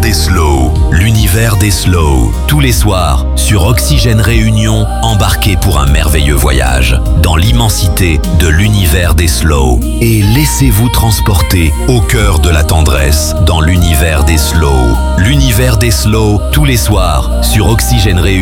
des slows. L'univers des slows. Tous les soirs, sur Oxygène Réunion, embarquez pour un merveilleux voyage dans l'immensité de l'univers des slows. Et laissez-vous transporter au cœur de la tendresse dans l'univers des slows. L'univers des slows, tous les soirs, sur Oxygène Réunion.